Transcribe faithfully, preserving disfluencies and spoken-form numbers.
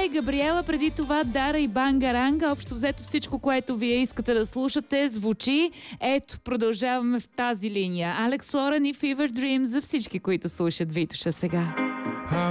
и Габриела, преди това Дара и Бангаранга. Общо взето всичко, което вие искате да слушате, звучи. Ето, продължаваме в тази линия. Алекс Лорен и Fever Dream за всички, които слушат Витоша сега.